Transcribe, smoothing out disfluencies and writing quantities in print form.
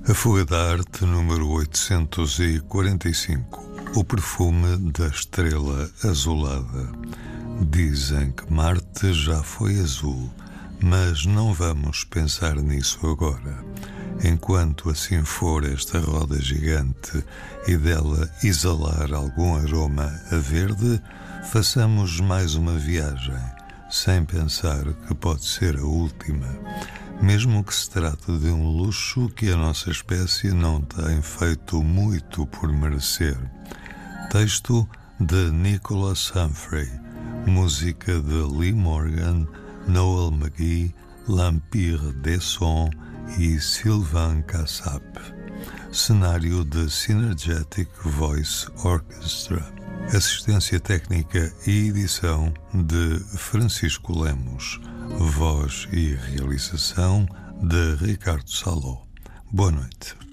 A Fuga da Arte número 845. O perfume da estrela azulada. Dizem que Marte já foi azul, mas não vamos pensar nisso agora. Enquanto assim for esta roda gigante e dela exalar algum aroma a verde, façamos mais uma viagem, sem pensar que pode ser a última, mesmo que se trate de um luxo que a nossa espécie não tem feito muito por merecer. Texto de Nicholas Humphrey, música de Lee Morgan, Noel McGee, L'Empire des Sons e Sylvain Cassap. Cenário de Synergetic Voice Orchestra. Assistência técnica e edição de Francisco Lemos. Voz e realização de Ricardo Saló. Boa noite.